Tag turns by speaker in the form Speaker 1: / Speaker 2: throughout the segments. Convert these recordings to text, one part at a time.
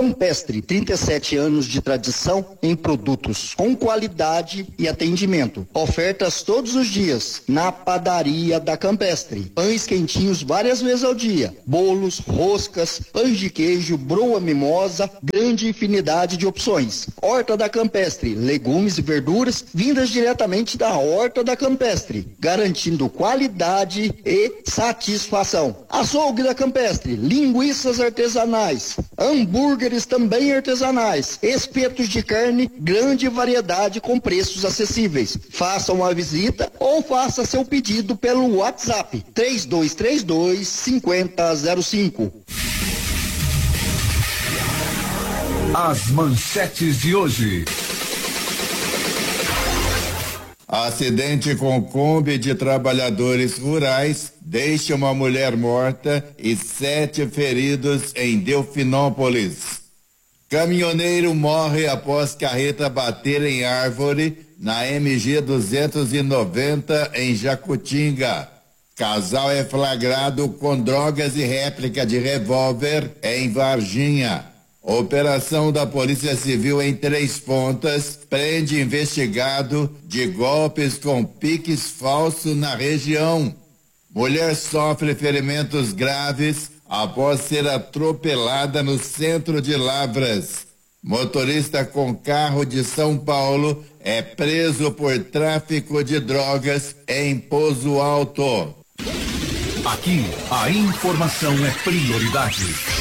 Speaker 1: Campestre, 37 anos de tradição em produtos com qualidade e atendimento. Ofertas todos os dias na padaria da Campestre. Pães quentinhos várias vezes ao dia. Bolos, roscas, pães de queijo, broa mimosa, grande infinidade de opções. Horta da Campestre, legumes e verduras vindas diretamente da Horta da Campestre, garantindo qualidade e satisfação. Açougue da Campestre, linguiças artesanais, hambúrgueres também artesanais, espetos de carne, grande variedade com preços acessíveis. Faça uma visita ou faça seu pedido pelo WhatsApp 3232-5005.
Speaker 2: As manchetes de hoje.
Speaker 3: Acidente com Kombi de trabalhadores rurais deixa uma mulher morta e 7 feridos em Delfinópolis. Caminhoneiro morre após carreta bater em árvore na MG 290 em Jacutinga. Casal é flagrado com drogas e réplica de revólver em Varginha. Operação da Polícia Civil em Três Pontas prende investigado de golpes com piques falso na região. Mulher sofre ferimentos graves após ser atropelada no centro de Lavras. Motorista com carro de São Paulo é preso por tráfico de drogas em Pozo Alto.
Speaker 2: Aqui, a informação é prioridade.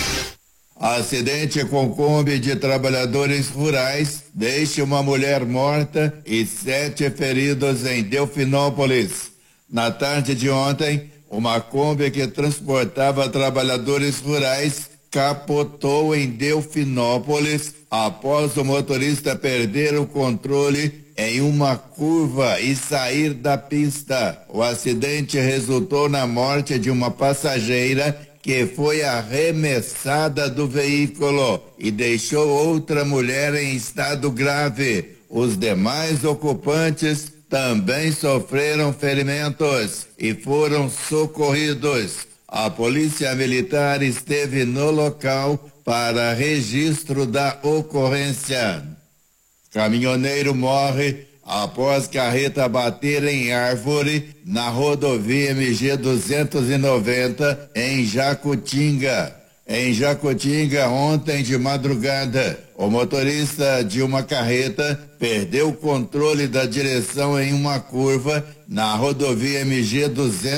Speaker 3: Acidente com Kombi de trabalhadores rurais deixa uma mulher morta e 7 feridos em Delfinópolis. Na tarde de ontem, uma Kombi que transportava trabalhadores rurais capotou em Delfinópolis após o motorista perder o controle em uma curva e sair da pista. O acidente resultou na morte de uma passageira que foi arremessada do veículo e deixou outra mulher em estado grave. Os demais ocupantes também sofreram ferimentos e foram socorridos. A Polícia Militar esteve no local para registro da ocorrência. Caminhoneiro morre após carreta bater em árvore na rodovia MG 290 em Jacutinga. Em Jacutinga, ontem de madrugada, o motorista de uma carreta perdeu o controle da direção em uma curva na rodovia MG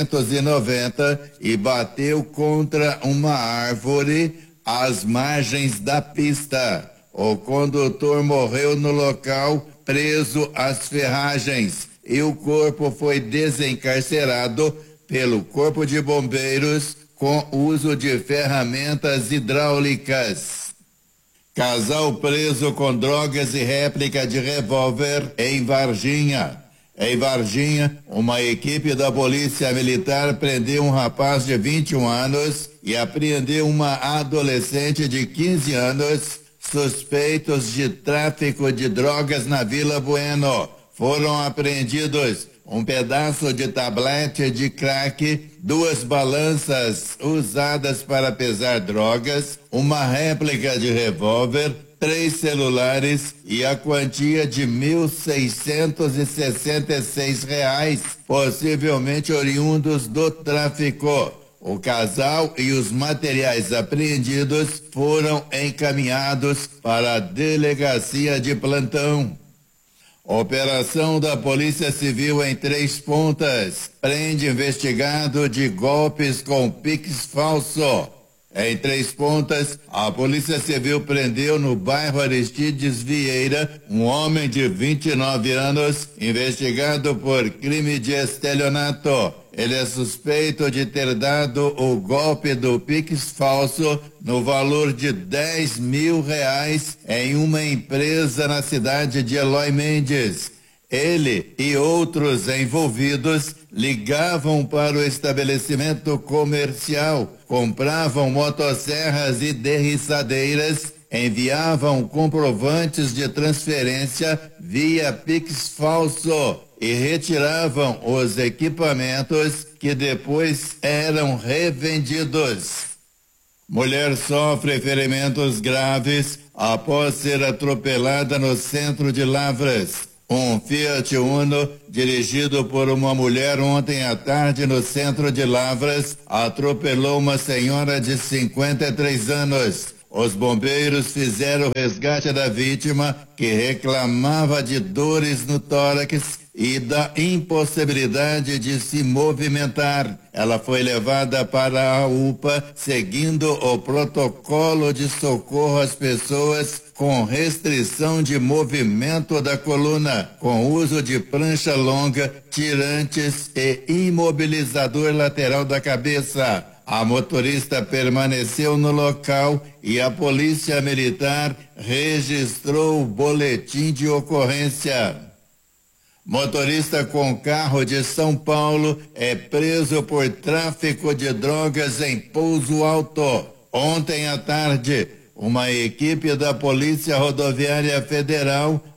Speaker 3: 290 e bateu contra uma árvore às margens da pista. O condutor morreu no local, preso às ferragens, e o corpo foi desencarcerado pelo Corpo de Bombeiros com uso de ferramentas hidráulicas. Casal preso com drogas e réplica de revólver em Varginha. Em Varginha, uma equipe da Polícia Militar prendeu um rapaz de 21 anos e apreendeu uma adolescente de 15 anos suspeitos de tráfico de drogas na Vila Bueno. Foram apreendidos um pedaço de tablete de crack, 2 balanças usadas para pesar drogas, uma réplica de revólver, 3 celulares e a quantia de R$ 1.666, possivelmente oriundos do tráfico. O casal e os materiais apreendidos foram encaminhados para a delegacia de plantão. Operação da Polícia Civil em Três Pontas prende investigado de golpes com Pix falso. Em Três Pontas, a Polícia Civil prendeu no bairro Aristides Vieira um homem de 29 anos investigado por crime de estelionato. Ele é suspeito de ter dado o golpe do Pix falso no valor de R$ 10.000 em uma empresa na cidade de Eloy Mendes. Ele e outros envolvidos ligavam para o estabelecimento comercial, compravam motosserras e derriçadeiras, enviavam comprovantes de transferência via Pix falso e retiravam os equipamentos que depois eram revendidos. Mulher sofre ferimentos graves após ser atropelada no centro de Lavras. Um Fiat Uno, dirigido por uma mulher ontem à tarde no centro de Lavras, atropelou uma senhora de 53 anos. Os bombeiros fizeram o resgate da vítima, que reclamava de dores no tórax e da impossibilidade de se movimentar. Ela foi levada para a UPA, seguindo o protocolo de socorro às pessoas com restrição de movimento da coluna, com uso de prancha longa, tirantes e imobilizador lateral da cabeça. A motorista permaneceu no local e a polícia militar registrou o boletim de ocorrência. Motorista com carro de São Paulo é preso por tráfico de drogas em Pouso Alto. Ontem à tarde, uma equipe da Polícia Rodoviária Federal